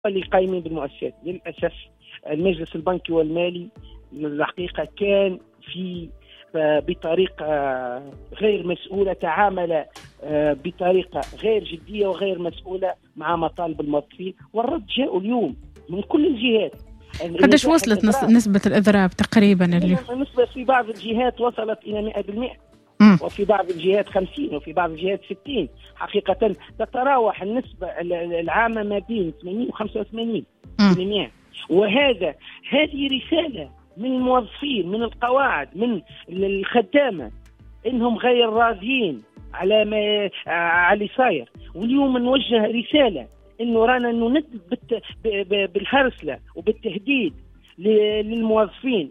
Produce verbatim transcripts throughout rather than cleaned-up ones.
اللي قايمين بالمؤسسات. للأسف المجلس البنكي والمالي الحقيقة كان في بطريقة غير مسؤولة، تعامل بطريقة غير جدية وغير مسؤولة مع مطالب الموظفين، والرد جاء اليوم من كل الجهات. قديش وصلت نسبة الإضراب تقريبا اليوم؟ النسبة في بعض الجهات وصلت إلى مئة بالمئة، وفي بعض الجهات خمسين، وفي بعض الجهات ستين. حقيقة تتراوح النسبة العامة ما بين ثمانين و خمسة وثمانين بالمئة. وهذا هذه رسالة من الموظفين، من القواعد، من الخدامة، إنهم غير راضيين على ما على اللي صاير. واليوم نوجه رسالة إنه رانا ندد بالهرسلة وبالتهديد للموظفين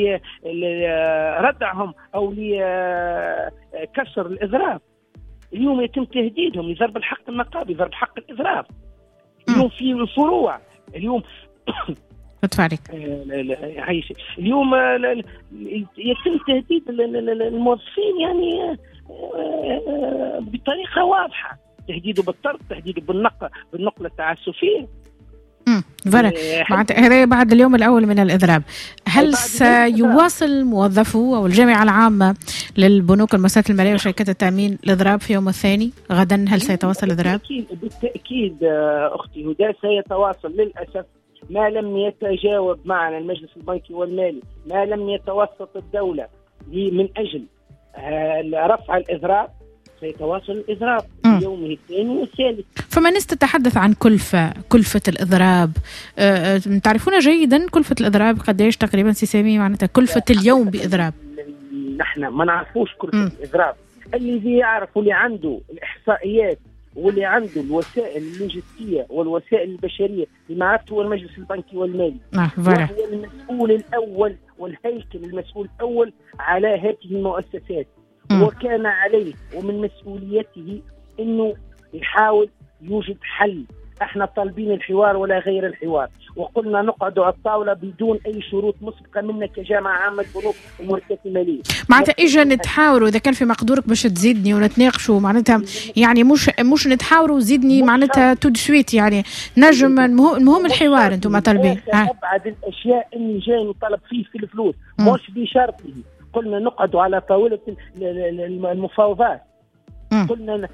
لردعهم أو لكسر الإضراب. اليوم يتم تهديدهم لضرب الحق النقابي، ضرب حق الإضراب. اليوم في الفروع اليوم اتفضلي. عايشة اليوم يتم تهديد الموظفين يعني بطريقة واضحة، تهديده بالطرد، تهديده بالنقل بالنقلة التعسفية. امم بعد هذا بعد اليوم الأول من الإضراب، هل سيواصل موظفو أو الجامعة العامة للبنوك والمؤسسات المالية وشركات التأمين الإضراب في يوم الثاني غدا؟ هل سيتواصل الإضراب؟ بالتأكيد, بالتأكيد أختي هدى سيتواصل. للأسف ما لم يتجاوب معنا المجلس البنكي والمالي، ما لم يتوسط الدولة من أجل رفع الإضراب، سيتواصل الإضراب في يومه الثاني والثالث. فما نستتحدث عن كلفة كلفة الإضراب، أه تعرفون جيدا كلفة الإضراب قديش تقريبا سي سامي؟ معناتها كلفة اليوم بإضراب نحن ما نعرفوش كلفة م. الإضراب. اللي يعرف واللي عنده الإحصائيات واللي عنده الوسائل اللوجستية والوسائل البشرية لمعرفته هو المجلس البنكي والمالي، آه وهو المسؤول الأول والهيكل المسؤول الأول على هذه المؤسسات. م. وكان عليه ومن مسؤوليته أنه يحاول يوجد حل. احنا طالبين الحوار ولا غير الحوار، وقلنا نقعد على الطاولة بدون أي شروط مسبقة منا كجامعة عامة بنوك ومؤسسات مالية. معناتها إجا نتحاوروا إذا كان في مقدورك باش تزيدني ونتناقشوا، معناتها يعني مش مش نتحاوروا زيدني معناتها تو سويت، يعني نجم المهم الحوار أنتم طالبين. أبعد الأشياء اللي جاي نطلب فيه في الفلوس م. مش بشرطه. قلنا نقعد على طاولة المفاوضات، قلنا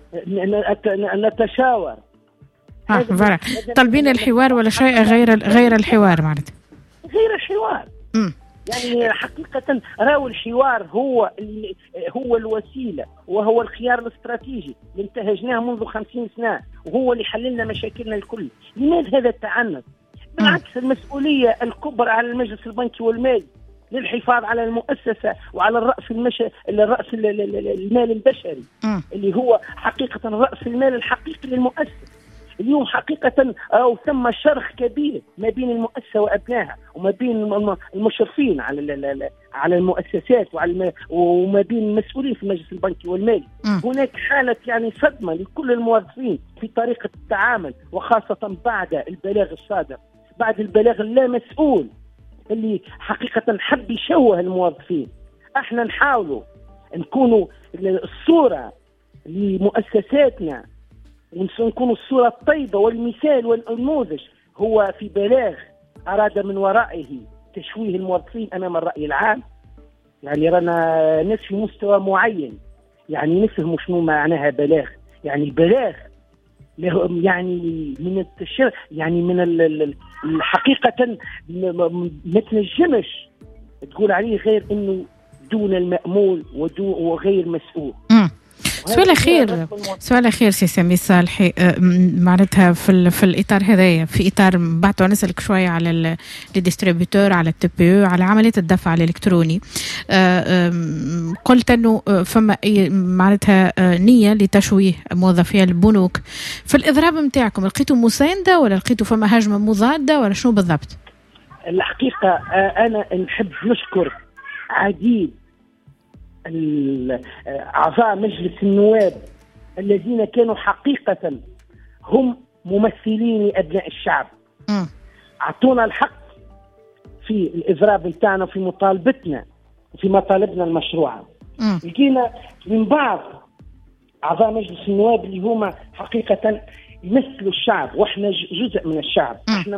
نتشاور. آه فرق. طالبين الحوار ولا شيء غير غير الحوار معناتها غير الحوار. م. يعني حقيقة راو الحوار هو هو الوسيلة وهو الخيار الاستراتيجي اللي انتهجناه منذ خمسين سنة، وهو اللي حللنا مشاكلنا الكل. لماذا هذا التعنت؟ بالعكس، المسؤولية الكبرى على المجلس البنكي والمالي للحفاظ على المؤسسة وعلى الرأس المش... الرأس المال البشري م. اللي هو حقيقة رأس المال الحقيقي للمؤسسة. اليوم حقيقة أو ثم شرخ كبير ما بين المؤسسة وأبنائها، وما بين المشرفين على على المؤسسات وعلى وما بين المسؤولين في المجلس البنكي والمالي. م. هناك حالة يعني صدمة لكل الموظفين في طريقة التعامل، وخاصة بعد البلاغ الصادر، بعد البلاغ اللامسؤول اللي حقيقة حب يشوه الموظفين. احنا نحاولوا نكونوا الصورة لمؤسساتنا ونكون الصورة الطيبة والمثال والنموذج. هو في بلاغ أراد من ورائه تشويه الموظفين أمام الرأي العام. يعني رانا ناس في مستوى معين يعني نفهم شنو معناها بلاغ. يعني بلاغ يعني من التشر يعني من الحقيقة ما تنجمش تقول عليه غير إنه دون المأمول وغير مسؤول. م. سؤال أخير سؤال أخير سي سامي صالحي، معناتها في في الإطار هذايا، في إطار بعد نسألك شوية على الديستريبيوتور، على التي بي او، على عملية الدفع الإلكتروني. قلت إنه فما معناتها نية لتشويه موظفي البنوك. في الإضراب متاعكم لقيتوا مساندة ولا لقيتوا فما هجمة مضادة ولا شنو بالضبط؟ الحقيقة أنا نحب نشكر عديد أعضاء مجلس النواب الذين كانوا حقيقة هم ممثلين أبناء الشعب. م. أعطونا الحق في الإضراب بتاعنا في مطالبتنا وفي مطالبنا المشروعة. لقينا من بعض أعضاء مجلس النواب اللي هم حقيقة يمثلوا الشعب، واحنا جزء من الشعب. احنا